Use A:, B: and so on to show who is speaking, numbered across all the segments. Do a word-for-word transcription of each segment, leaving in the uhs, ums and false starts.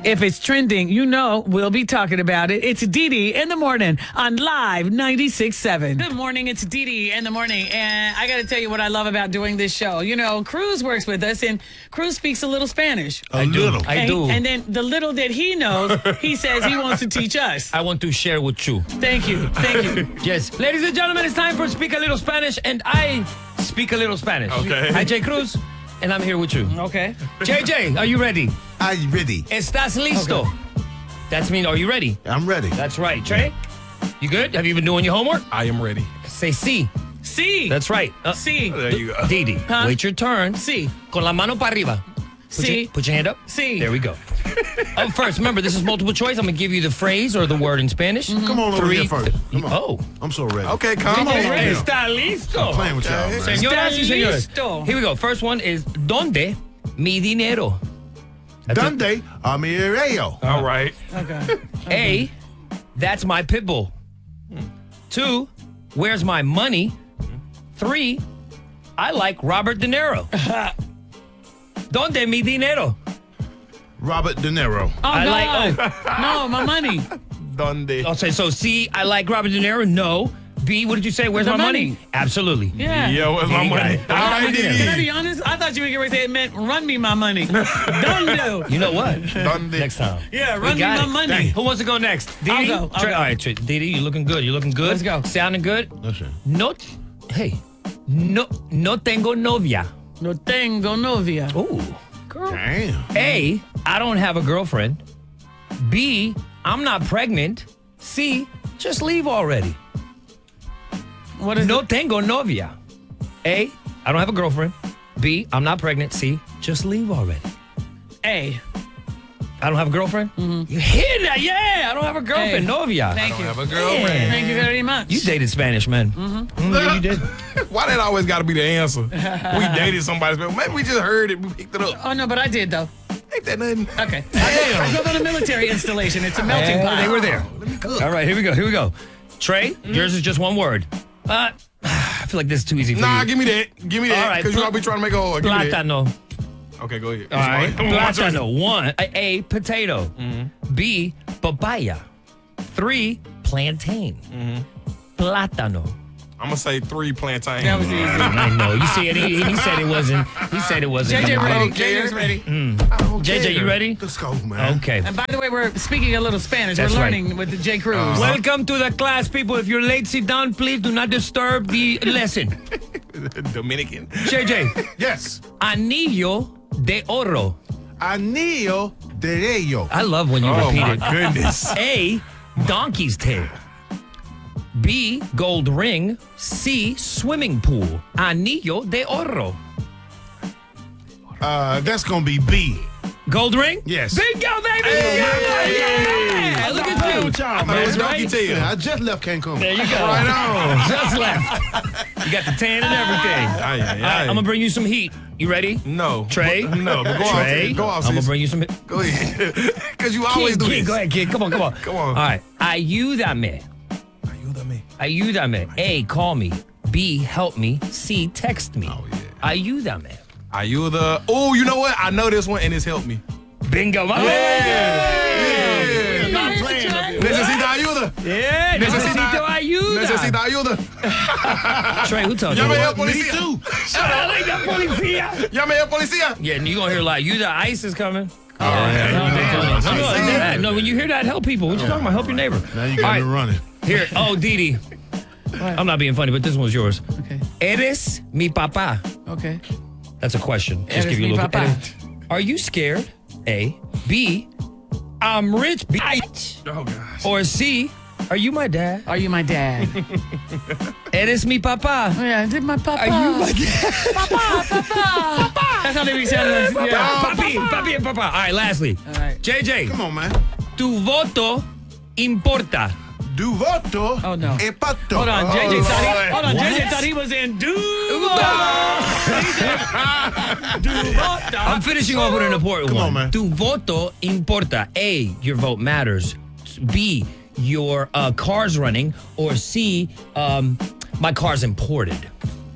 A: If it's trending, you know we'll be talking about it. It's Dee Dee in the morning on Live ninety-six point seven. Good morning. It's Dee Dee in the morning. And I got to tell you what I love about doing this show. You know, Cruz works with us, and Cruz speaks a little Spanish.
B: A little.
C: I
A: and,
C: do.
A: And then the little that he knows, he says he wants to teach us.
C: I want to share with you.
A: Thank you. Thank you.
C: Yes. Ladies and gentlemen, it's time for Speak a Little Spanish, and I speak a little Spanish.
B: Okay.
C: I'm Jay Cruz, and I'm here with you.
A: Okay.
C: J J, are you ready?
B: Are you ready?
C: ¿Estás listo?
A: Okay.
C: That's mean, are you ready?
B: I'm ready.
C: That's right. Trey, you good? Have you been doing your homework?
D: I am ready.
C: Say sí.
A: Sí.
C: That's right. Uh,
A: Sí.
D: There you go.
C: Dee Dee,
A: Huh?
C: wait your turn.
A: Sí.
C: Con la mano para arriba. Put,
A: Sí.
C: your, put your hand up.
A: Sí.
C: There we go. Oh, first, remember, this is multiple choice. I'm going to give you the phrase or the word in Spanish.
B: Come on over
C: Three.
B: here first. Come on.
C: Oh.
B: I'm so ready.
D: Okay, calm
A: Come on,
D: down.
A: ready.
C: Está listo.
B: I'm playing with y'all, man.
C: Señoras y señores.
A: listo.
C: Here we go. First one is, ¿Dónde mi dinero? That's it.
B: Dundee, Amireo.
D: All right.
A: Okay.
C: A, that's my pit bull. Two, where's my money? Three, I like Robert De Niro. ¿Dónde mi dinero?
B: Robert De Niro.
A: Oh,
C: I
A: God.
C: like-
A: No, my money.
D: Dundee.
C: Oh, so, so C, I like Robert De Niro. No. B, what did you say? Where's
A: The
C: my money?
A: money.
C: Absolutely.
A: Yeah.
D: Yeah, where's my
C: You got
D: money?
C: it.
D: All right,
C: Can I
A: Can I
D: Didi.
A: be honest? I thought you were going to say it meant run me my money. Dundo.
C: You know what?
D: Dundee.
C: Next time.
A: Yeah,
C: We
A: run me
C: got
A: my
C: it.
A: money.
C: Dang. Who wants to go next? Didi?
A: I'll go, I'll
C: Trey-
A: go.
C: All right, Trey. Didi, you looking good. You looking good.
A: Let's go.
C: Sounding good.
B: Listen.
C: No, hey, no, no tengo novia.
A: No tengo novia.
C: Ooh.
B: Damn.
C: A, I don't have a girlfriend. B, I'm not pregnant. C, just leave already.
A: What is
C: No
A: it?
C: tengo novia. A, I don't have a girlfriend. B, I'm not pregnant. C, just leave already.
A: A.
C: I don't have a girlfriend. You hear that? Yeah, I don't have a girlfriend.
A: Hey.
C: Novia.
A: Thank you.
D: Have a girlfriend.
A: Thank you very much.
C: You dated Spanish, man. Mm-hmm. Yeah, you did.
D: Why that always got to be the answer? We dated somebody, but maybe we just heard it. We picked it up.
A: Oh, no, but I did, though.
D: Ain't that nothing?
A: Okay. I go to the military installation. It's a melting
C: Yeah,
A: pot.
C: they were there.
D: Let me cook.
C: All right, here we go. Here we go. Trey, yours is just one word. Uh, I feel like this is too easy for
D: Nah,
C: you.
D: give me that. Give me
C: All
D: that.
C: right,
D: Because you
C: pl-
D: always trying to make it hard. Give me that.
C: Plátano.
D: Okay, go ahead.
C: All right.
D: It's my- my choice.
C: Plátano. One. A, A, potato. B, papaya. Three, plantain. Plátano.
D: I'm going to say three plantains.
A: That was easy.
C: I know. You see it? He, he said it wasn't. He said it wasn't.
A: J J
C: gonna
A: ready.
C: work.
A: J J's ready.
B: I don't
C: J J,
B: care.
C: you ready?
B: Let's go, man.
C: Okay.
A: And by the way, we're speaking a little Spanish.
C: That's
A: we're
C: right.
A: learning with the J. Cruz.
C: Welcome to the class, people. If you're late, sit down. Please do not disturb the lesson.
D: Dominican.
C: J J,
B: Yes.
C: anillo de oro.
B: Anillo Derecho.
C: I love when you
D: Oh,
C: repeat
D: my
C: it.
D: goodness.
C: A, donkey's tail. B, gold ring. C, swimming pool. Anillo de oro.
B: Uh, that's going to be B.
C: Gold ring?
B: Yes.
C: Bingo, baby!
B: Hey,
C: yeah,
B: yeah,
C: yeah. Look
B: I'm
C: at
B: playing
C: you.
B: with y'all,
D: I thought it
B: man.
D: was
C: That's
D: donkey
C: right.
D: tail.
B: Yeah, I just left Cancun.
C: There you go.
D: Right on.
C: Just left. You got the tan and everything.
D: Aye, aye,
C: All right,
D: aye.
C: I'm going to bring you some heat. You ready?
D: No.
C: Trey?
D: No, but go off.
C: Trey,
D: Go off,
C: I'm going to
D: sis.
C: bring you some
D: Go ahead. Because you always
C: Kid,
D: do
C: kid,
D: this.
C: Go ahead, kid. Come on, come on.
D: Come on.
C: All right. Ayúdame.
D: Ayúdame.
C: Ayúdame. A, call me. B, help me. C, text me.
D: Oh, yeah.
C: Ayúdame.
D: Ayuda. Oh, you know what? I know this one, and it's helped me.
C: Bingo. My
D: Yeah.
A: I'm not playing.
D: Necesita ayuda.
C: Yeah, necesito ayuda.
D: Necesita ayuda.
C: Trey, who told you?
D: Llame al
C: What?
D: policía.
C: Dale, la policía.
D: Llame al policía.
C: Yeah, and you're going to hear like, you the ICE is coming.
D: Oh, yeah.
C: No, they tell you. No, no,
D: Yeah.
C: do that. No, when you hear that, help people. What you talking about? Help your neighbor.
B: Now you
C: All
B: got
C: right,
B: me running.
C: here. Oh, Dee Dee. I'm not being funny, but this one's yours.
A: Okay.
C: Eres mi papá.
A: Okay.
C: That's a question. Just
A: Eres
C: give you a
A: mi
C: little
A: papá.
C: Eres- Are you scared? A. B. I'm rich, bitch.
D: Oh, gosh.
C: Or C. Are you my dad?
A: Are you my dad?
C: Eres mi papá.
A: Oh, yeah, did my papa.
C: Are you my dad?
A: Papa, papa. That's how they be sounding. Yeah.
C: Papi, papi and papa. All right, lastly.
A: All right.
C: J J,
B: Come on, man.
C: tu voto importa.
B: Du voto.
A: Oh, no.
B: E pato.
A: Hold on, J J
D: Oh,
A: thought he,
D: Lord.
A: hold on, J J
C: What?
A: thought he was in Duvoto.
C: I'm finishing off with an important
B: Come
C: one.
B: on, man.
C: Tu voto importa. A, your vote matters. B, your uh, car's running. Or C, um, my car's imported.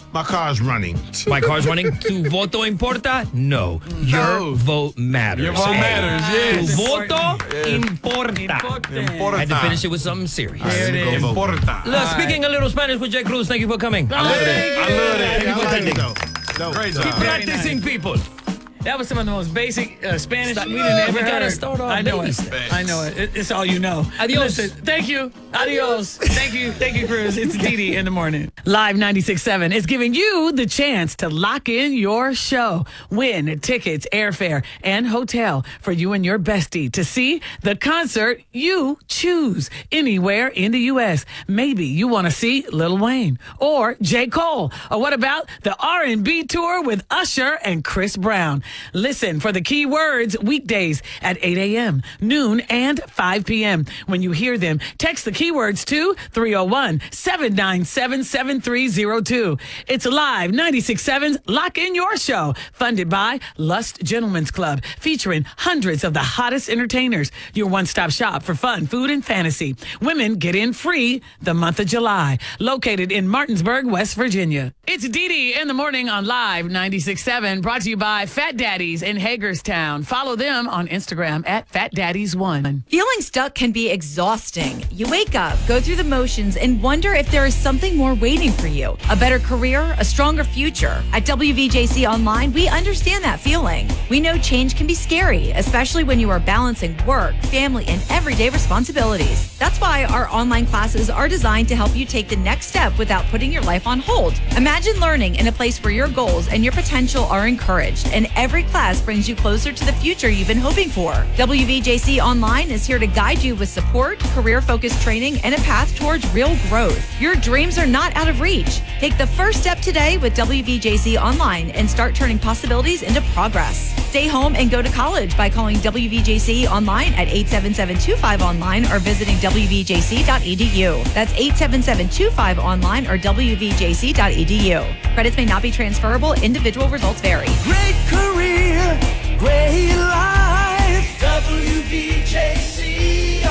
B: My car's running.
C: My car's running. Tu voto importa? No. Your
D: No.
C: vote matters.
D: Your vote matters, yes.
C: Tu voto importa.
A: Important.
C: I had to finish it with something serious.
A: There it is.
D: Importa.
C: Look, speaking a little Spanish with Jay Cruz, thank you for coming.
D: I love it. I love
B: Hey,
D: it.
B: I like it, though. Dope.
D: Great
B: Dope.
D: job.
C: Practicing people.
A: That was some of the most basic uh, Spanish
C: Stop.
A: we didn't
C: No,
A: ever
C: we gotta
A: heard.
C: start off
A: I know
C: baby
A: it.
C: steps.
A: I know it. it. It's all you know.
C: Adios.
A: Listen, thank you. Adios. Thank you. Thank you, Cruz. It's Didi in the morning. Live ninety-six point seven is giving you the chance to lock in your show. Win tickets, airfare, and hotel for you and your bestie to see the concert you choose anywhere in the U S. Maybe you want to see Lil Wayne or J. Cole. Or what about the R and B tour with Usher and Chris Brown? Listen for the key words weekdays at eight a.m., noon, and five p.m. When you hear them, text the keywords to three oh one, seven nine seven, seven three oh two. It's Live ninety-six point seven's Lock In Your Show, funded by Lust Gentlemen's Club, featuring hundreds of the hottest entertainers. Your one-stop shop for fun, food, and fantasy. Women get in free the month of July. Located in Martinsburg, West Virginia. It's Didi in the morning on Live ninety-six point seven, brought to you by Fat Daddies in Hagerstown. Follow them on Instagram at Fat Daddies one.
E: Feeling stuck can be exhausting. You wake up, go through the motions, and wonder if there is something more waiting for you. A better career, a stronger future. At W V J C Online, we understand that feeling. We know change can be scary, especially when you are balancing work, family, and everyday responsibilities. That's why our online classes are designed to help you take the next step without putting your life on hold. Imagine learning in a place where your goals and your potential are encouraged, and every class brings you closer to the future you've been hoping for. W V J C Online is here to guide you with support, career-focused training, and a path towards real growth. Your dreams are not out of reach. Take the first step today with W V J C Online and start turning possibilities into progress. Stay home and go to college by calling W V J C Online at eight seven seven, two five online or visiting w v j c dot e d u. That's eight seven seven, two five online or w v j c dot e d u. Credits may not be transferable. Individual results vary.
F: Great career, great life. W V J C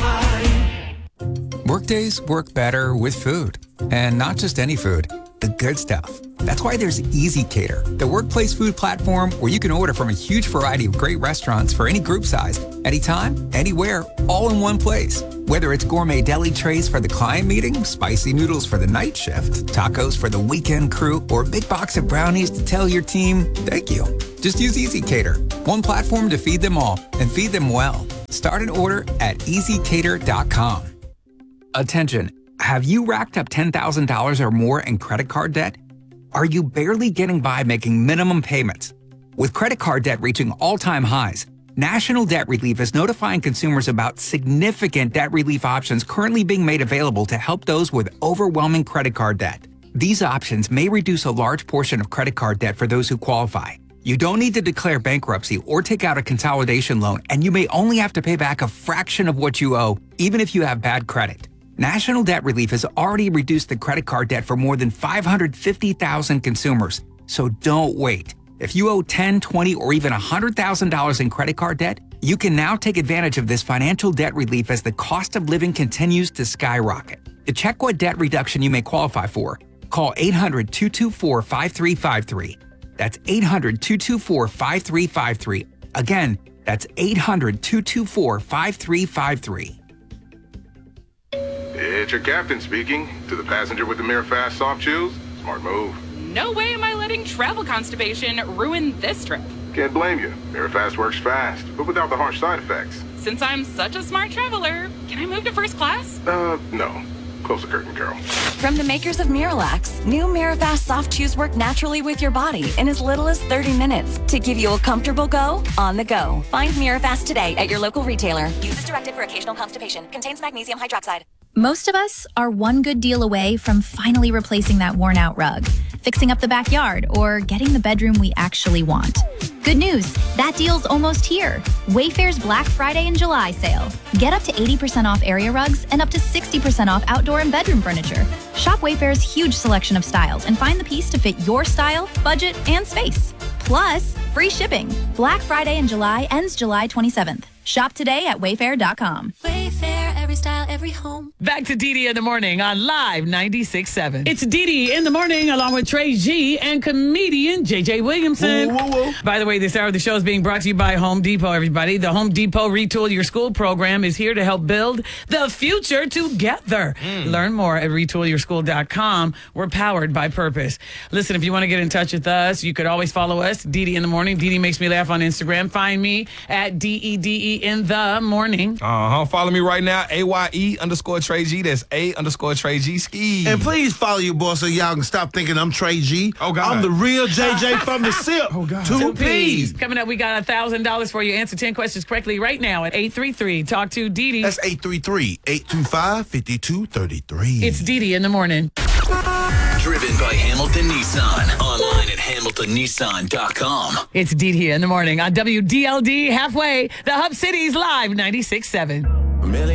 F: Online.
G: Workdays work better with food. And not just any food, the good stuff. That's why there's Easy Cater, the workplace food platform where you can order from a huge variety of great restaurants for any group size, anytime, anywhere, all in one place. Whether it's gourmet deli trays for the client meeting, spicy noodles for the night shift, tacos for the weekend crew, or a big box of brownies to tell your team, thank you. Just use Easy Cater, one platform to feed them all and feed them well. Start an order at easy cater dot com. Attention, have you racked up ten thousand dollars or more in credit card debt? Are you barely getting by making minimum payments? With credit card debt reaching all-time highs, National Debt Relief is notifying consumers about significant debt relief options currently being made available to help those with overwhelming credit card debt. These options may reduce a large portion of credit card debt for those who qualify. You don't need to declare bankruptcy or take out a consolidation loan, and you may only have to pay back a fraction of what you owe, even if you have bad credit. National Debt Relief has already reduced the credit card debt for more than five hundred fifty thousand consumers, so don't wait. If you owe ten, twenty, or even one hundred thousand dollars in credit card debt, you can now take advantage of this financial debt relief as the cost of living continues to skyrocket. To check what debt reduction you may qualify for, call eight hundred, two two four, five three five three. That's eight hundred, two two four, five three five three. Again, that's eight hundred, two two four, five three five three.
H: It's your captain speaking. To the passenger with the Mirror Fast soft chews, smart move.
I: No way am I letting travel constipation ruin this trip.
H: Can't blame you. Mirror Fast works fast, but without the harsh side effects.
I: Since I'm such a smart traveler, can I move to first class?
H: Uh, no. Close the curtain, Carol.
J: From the makers of Miralax, new Mirafast soft chews work naturally with your body in as little as thirty minutes to give you a comfortable go on the go. Find Mirafast today at your local retailer. Use as directed for occasional constipation. Contains magnesium hydroxide.
K: Most of us are one good deal away from finally replacing that worn-out rug, fixing up the backyard, or getting the bedroom we actually want. Good news, that deal's almost here. Wayfair's Black Friday and July sale. Get up to eighty percent off area rugs and up to sixty percent off outdoor and bedroom furniture. Shop Wayfair's huge selection of styles and find the piece to fit your style, budget, and space. Plus, free shipping. Black Friday in July ends July twenty-seventh. Shop today at wayfair dot com.
J: Wayfair,
L: every style, every home.
A: Back to Dee Dee in the morning on Live ninety-six point seven. It's Dee Dee in the morning along with Trey G and comedian J J Williamson.
B: Whoa, whoa, whoa.
A: By the way, this hour of the show is being brought to you by Home Depot, everybody. The Home Depot Retool Your School program is here to help build the future together. Mm. Learn more at retool your school dot com. We're powered by purpose. Listen, if you want to get in touch with us, you could always follow us, Dee Dee in the morning. Dee Dee makes me laugh on Instagram. Find me at D E D E in the morning.
D: Uh-huh. Follow me right now, A Y E underscore Trey G. That's A underscore Trey G ski.
B: And please follow your boy so y'all can stop thinking I'm Trey G.
D: Oh, God.
B: I'm the real J J from the SIP.
D: Oh, God.
B: Two,
A: Two
B: P's.
A: P's. Coming up, we got one thousand dollars for you. Answer ten questions correctly right now at eight three three. Talk to Dee Dee.
B: That's eight three three, eight two five, five two three three.
A: It's Dee Dee in the morning.
M: Driven by Hamilton Nissan. Online at hamilton nissan dot com.
A: It's Dee Dee in the morning on W D L D halfway, the Hub City's Live ninety-six point seven.